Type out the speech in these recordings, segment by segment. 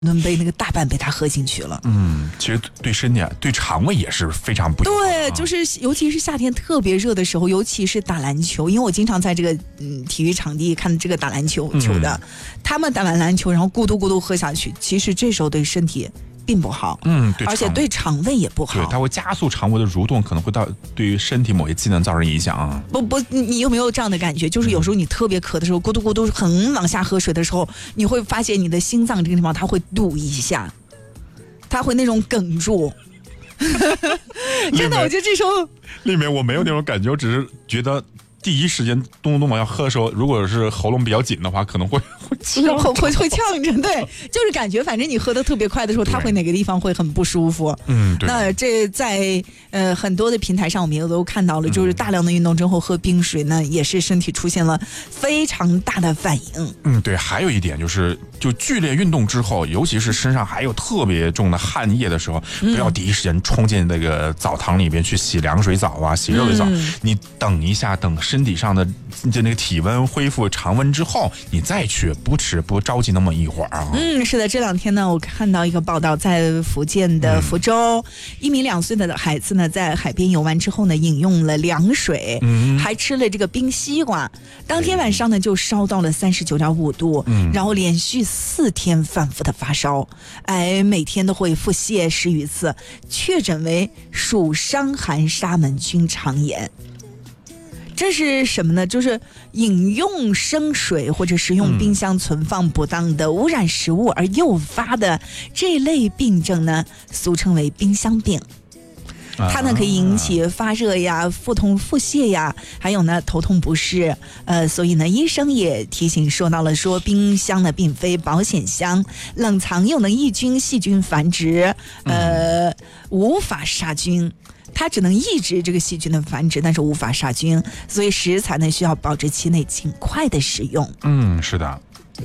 吨杯那个大半杯它喝进去了。 其实对身体、对肠胃也是非常不友好的。 对，就是尤其是夏天特别热的时候，尤其是打篮球，因为我经常在这个体育场地看这个打篮球的，他们打完篮球然后咕嘟咕嘟喝下去，其实这时候对身体并不好， 对， 而且对肠胃也不好， 对，它会加速肠胃的蠕动，可能会对于身体某些机能造成影响啊。 不，你有没有这样的感觉？就是有时候你特别渴的时候，咕嘟咕嘟很往下喝水的时候，你会发现你的心脏这个地方它会堵一下，它会那种哽住。真的，我觉得这时候丽梅我没有那种感觉，我只是觉得第一时间咚咚咚往下喝的时候，如果是喉咙比较紧的话，可能会呛着，对，就是感觉反正你喝的特别快的时候，它会哪个地方会很不舒服。 对。 那这在很多的平台上我们也都看到了，就是大量的运动之后喝冰水呢，也是身体出现了非常大的反应。 对，还有一点就是剧烈运动之后，尤其是身上还有特别重的汗液的时候，不要第一时间冲进那个澡堂里边去洗凉水澡啊，洗热水澡，你等一下，等身体上的那个体温恢复常温之后，你再去，不着急那么一会儿啊。 是的，这两天呢，我看到一个报道，在福建的福州，一名2岁的孩子呢，在海边游玩之后呢，饮用了凉水，还吃了这个冰西瓜，当天晚上呢就烧到了39.5度，然后连续4天反复的发烧，每天都会腹泻10余次，确诊为属伤寒沙门菌肠炎。这是什么呢？就是饮用生水或者食用冰箱存放不当的污染食物而诱发的这类病症呢，俗称为冰箱病。它呢可以引起发热呀、腹痛、腹泻呀，还有呢头痛不适。所以呢，医生也提醒说到了，说冰箱呢并非保险箱，冷藏又能抑菌、细菌繁殖，无法杀菌。它只能抑制这个细菌的繁殖，但是无法杀菌，所以食材呢需要保质期内尽快的使用。 是的。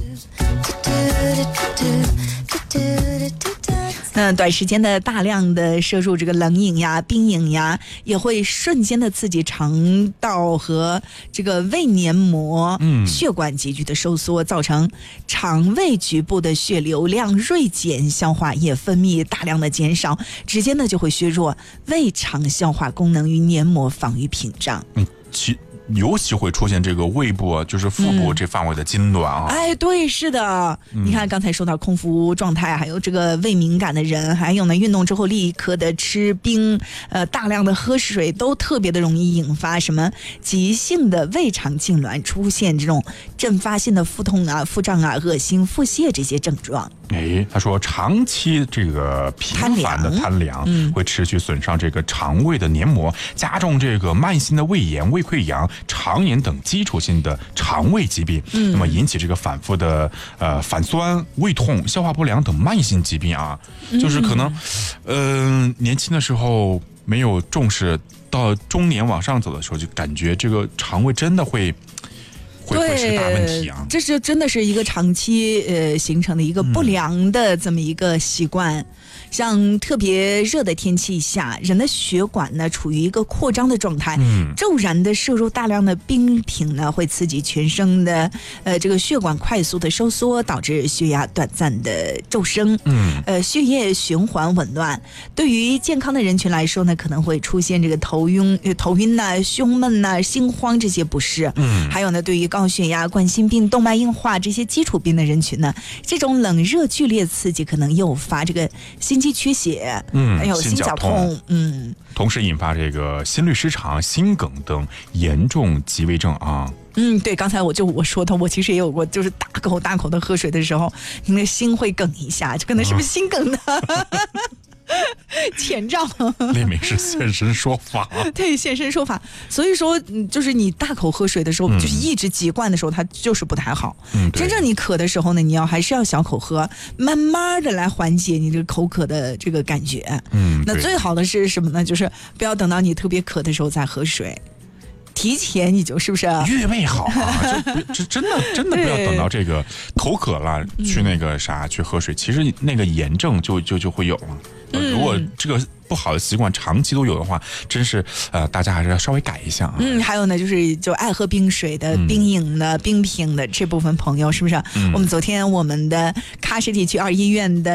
那短时间的大量的摄入这个冷饮呀、冰饮呀，也会瞬间的刺激肠道和这个胃黏膜、血管急剧的收缩，造成肠胃局部的血流量锐减，消化液分泌大量的减少，直接呢就会削弱胃肠消化功能与黏膜防御屏障。 尤其会出现这个胃部，就是腹部这范围的痉挛啊。 对，是的。你看刚才说到空腹状态，还有这个胃敏感的人，还有呢运动之后立刻的吃冰，大量的喝水，都特别的容易引发什么急性的胃肠痉挛，出现这种阵发性的腹痛啊、腹胀啊、恶心、腹泻这些症状。 他说长期这个频繁的贪凉会持续损伤这个肠胃的黏膜，加重这个慢性的胃炎、胃溃疡、肠炎等基础性的肠胃疾病，那么引起这个反复的反酸、胃痛、消化不良等慢性疾病啊，就是可能年轻的时候没有重视，到中年往上走的时候，就感觉这个肠胃真的会是大问题啊！ 这是真的是一个长期形成的一个不良的这么一个习惯。像特别热的天气下，人的血管呢处于一个扩张的状态，骤然的摄入大量的冰品呢，会刺激全身的这个血管快速的收缩，导致血压短暂的骤升，血液循环紊乱。对于健康的人群来说呢，可能会出现这个头晕呐、胸闷呐、心慌这些不适。还有呢，对于高血压、冠心病、动脉硬化这些基础病的人群呢，这种冷热剧烈刺激可能诱发这个心肌缺血，还有心绞痛， 同时引发这个心律失常、心梗等严重急危症啊。 对，刚才我说的，我其实也有过，就是大口的喝水的时候，你的心会梗一下，这可能是不是心梗呢？前兆。 那名是现身说法。 对，现身说法。所以说，就是你大口喝水的时候，就是一直急灌的时候，它就是不太好。真正你渴的时候呢，你还是要小口喝，慢慢的来缓解你这个口渴的这个感觉。那最好的是什么呢？就是不要等到你特别渴的时候再喝水。 提前你就是不是预备好啊？这真的不要等到这个口渴了去那个去喝水，其实那个炎症就会有了。如果这个不好的习惯长期都有的话，真是大家还是要稍微改一下啊。 还有呢，就爱喝冰水的、冰饮的、冰品的这部分朋友，是不是？我们昨天我们的喀什地区2医院的